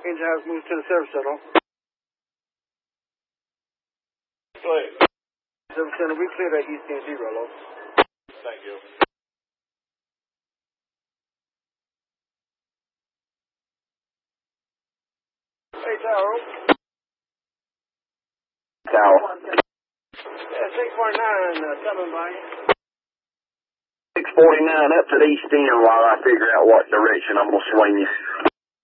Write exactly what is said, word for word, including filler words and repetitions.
Engine house moves to the service center. Please. Service center, we clear that East N zero, low. Thank you. Hey, Tower. Tower. Yeah, six forty-nine, uh, coming by. six forty-nine up to the east end while I figure out what direction I'm going to swing you.